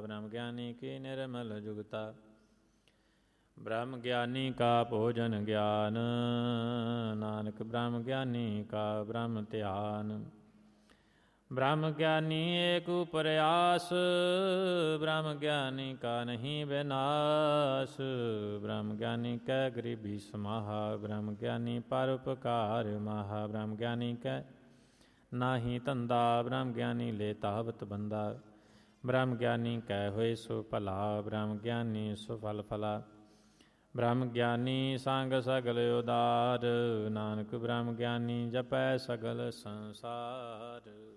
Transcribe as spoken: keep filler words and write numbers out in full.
ਬ੍ਰਹਮ ਗਿਆਨੀ ਕੀ ਨਿਰਮਲ ਜੁਗਤਾ। ਬ੍ਰਹਮ ਗਿਆਨੀ ਕਾ ਭੋਜਨ ਗਿਆਨ, ਨਾਨਕ ਬ੍ਰਹਮ ਗਿਆਨੀ ਕਾ ਬ੍ਰਹਮ ਧਿਆਨ। ਬ੍ਰਹਮ ਗਿਆਨੀ ਏਕ ਉਪਰਿਆਸ, ਬ੍ਰਹਮ ਗਿਆਨੀ ਕਾ ਨਹੀਂ ਵਿਨਾਸ਼। ਬ੍ਰਹਮ ਗਿਆਨੀ ਕੈ ਗਰੀਬੀ ਸਮਾਹਾ, ਬ੍ਰਹਮ ਗਿਆਨੀ ਪਰ ਉਪਕਾਰ ਮਾਹਾ। ਬ੍ਰਹਮ ਗਿਆਨੀ ਕੈ ਨਾਹੀ ਧੰਦਾ, ਬ੍ਰਹਮ ਗਿਆਨੀ ਲੈ ਤਾਵਤ ਬੰਦਾ। ਬ੍ਰਹਮ ਗਿਆਨੀ ਕੈ ਹੋਏ ਸੋ ਭਲਾ, ਬ੍ਰਹਮ ਗਿਆਨੀ ਸੋ ਫਲ ਫਲਾ। ਬ੍ਰਹਮ ਗਿਆਨੀ ਸੰਗ ਸਗਲ ਉਦਾਰ, ਨਾਨਕ ਬ੍ਰਹਮ ਗਿਆਨੀ ਜਪੈ ਸਗਲ ਸੰਸਾਰ।